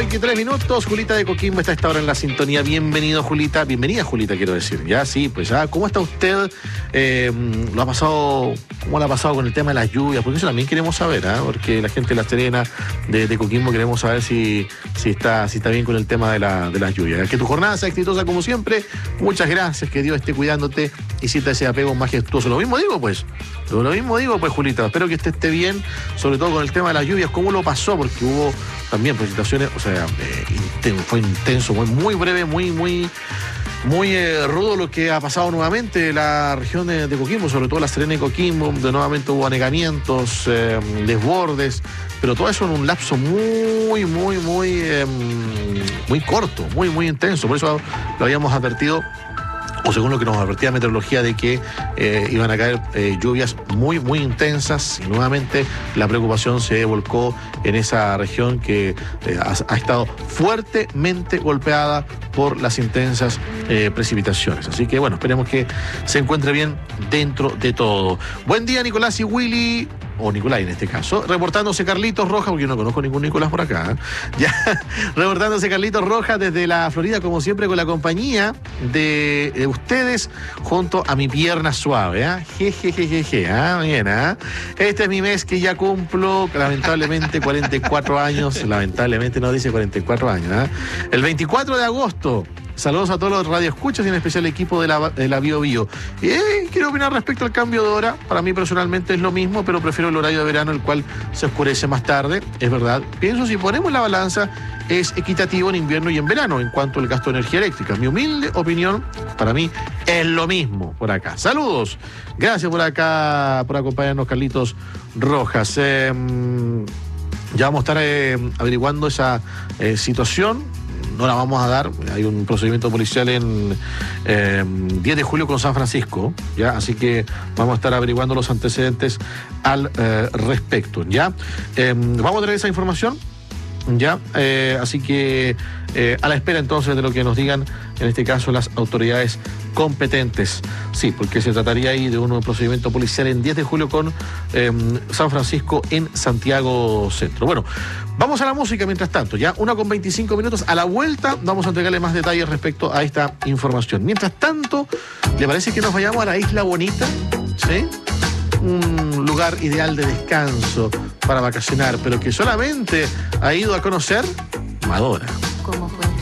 8:23. Julita de Coquimbo está a esta hora en la sintonía. Bienvenido, Julita. Bienvenida, Julita, quiero decir. Ya, sí, pues ya. ¿Cómo está usted? ¿Lo ha pasado? ¿Cómo lo ha pasado con el tema de las lluvias? Porque eso también queremos saber, ¿eh? Porque la gente de La Serena, de Coquimbo, queremos saber si está bien con el tema de las lluvias. Que tu jornada sea exitosa como siempre. Muchas gracias. Que Dios esté cuidándote y sienta ese apego majestuoso. Lo mismo digo, pues, Julita. Espero que esté bien, sobre todo con el tema de las lluvias. ¿Cómo lo pasó? Porque hubo también presentaciones, o sea, fue intenso, muy breve, muy rudo lo que ha pasado nuevamente en la región de Coquimbo, sobre todo La Serena y Coquimbo, donde nuevamente hubo anegamientos, desbordes, pero todo eso en un lapso muy corto, muy intenso. Por eso lo habíamos advertido, o según lo que nos advertía Meteorología, de que iban a caer lluvias muy intensas, y nuevamente la preocupación se volcó en esa región que ha estado fuertemente golpeada por las intensas precipitaciones. Así que bueno, esperemos que se encuentre bien dentro de todo. Buen día, Nicolás y Willy, o Nicolás en este caso, reportándose Carlitos Rojas, porque yo no conozco ningún Nicolás por acá, ¿eh? Ya, reportándose Carlitos Rojas desde la Florida, como siempre, con la compañía de ustedes, junto a mi pierna suave, ¿eh? Jejejeje, bien, ¿eh? Este es mi mes que ya cumplo, lamentablemente, 44 años, lamentablemente no dice 44 años, ¿eh? El 24 de agosto. Saludos a todos los radioescuchas y en especial el equipo de la Bio Bio. Quiero opinar respecto al cambio de hora. Para mí personalmente es lo mismo, pero prefiero el horario de verano, el cual se oscurece más tarde. Es verdad. Pienso, si ponemos la balanza, es equitativo en invierno y en verano en cuanto al gasto de energía eléctrica. Mi humilde opinión, para mí, es lo mismo por acá. Saludos. Gracias por acá, por acompañarnos, Carlitos Rojas. Ya vamos a estar averiguando esa situación. No la vamos a dar, hay un procedimiento policial en 10 de julio con San Francisco, ¿ya? Así que vamos a estar averiguando los antecedentes al respecto, ¿ya? Vamos a tener esa información, ¿ya? Así que a la espera entonces de lo que nos digan, en este caso, las autoridades competentes. Sí, porque se trataría ahí de un procedimiento policial en 10 de julio con San Francisco en Santiago Centro. Bueno, vamos a la música mientras tanto, ya 1:25. A la vuelta vamos a entregarle más detalles respecto a esta información. Mientras tanto, ¿le parece que nos vayamos a la Isla Bonita? ¿Sí? Un lugar ideal de descanso para vacacionar, pero que solamente ha ido a conocer Madonna.